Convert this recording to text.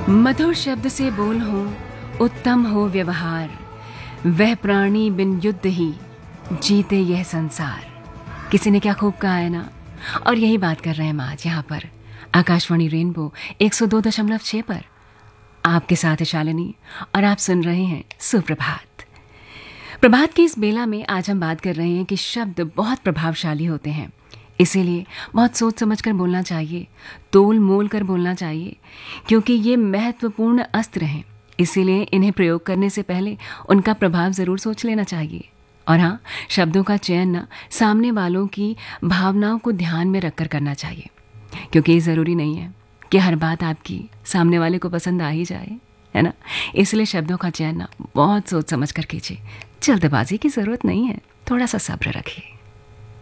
मधुर शब्द से बोल हो, उत्तम हो व्यवहार, वह प्राणी बिन युद्ध ही जीते यह संसार। किसी ने क्या खूब कहा है ना। और यही बात कर रहे हैं हम आज यहाँ पर आकाशवाणी रेनबो 102.6 पर। आपके साथ है शालिनी और आप सुन रहे हैं सुप्रभात। प्रभात की इस बेला में आज हम बात कर रहे हैं कि शब्द बहुत प्रभावशाली होते हैं, इसीलिए बहुत सोच समझ कर बोलना चाहिए, तोल मोल कर बोलना चाहिए, क्योंकि ये महत्वपूर्ण अस्त्र हैं। इसीलिए इन्हें प्रयोग करने से पहले उनका प्रभाव ज़रूर सोच लेना चाहिए। और हाँ, शब्दों का चयन ना सामने वालों की भावनाओं को ध्यान में रखकर करना चाहिए, क्योंकि ये ज़रूरी नहीं है कि हर बात आपकी सामने वाले को पसंद आ ही जाए, है ना। इसलिए शब्दों का चयन ना बहुत सोच समझ कर कीजिए। जल्दबाजी की ज़रूरत नहीं है, थोड़ा सा सब्र रखिए।